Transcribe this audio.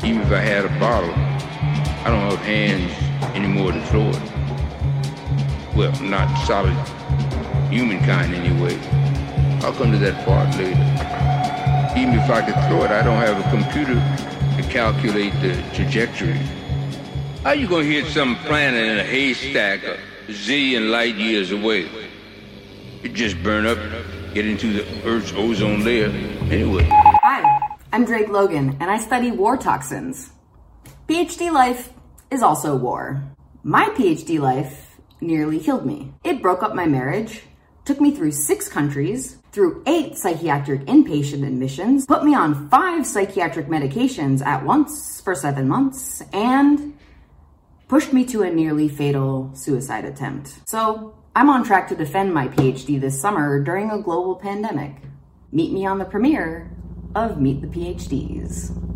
Even if I had a bottle, I don't have hands anymore to throw it. Well, not solid humankind anyway. I'll come to that part later. Even if I could throw it, I don't have a computer to calculate the trajectory. How you gonna hit some planet in a haystack a zillion light years away? It just burn up, get into the Earth's ozone layer anyway. Hi, I'm Drake Logan, and I study war toxins. PhD life is also war. My PhD life nearly killed me. It broke up my marriage, took me through 6 countries, through 8 psychiatric inpatient admissions, put me on 5 psychiatric medications at once for 7 months, and pushed me to a nearly fatal suicide attempt. So I'm on track to defend my PhD this summer during a global pandemic. Meet me on the premiere of Meet the PhDs.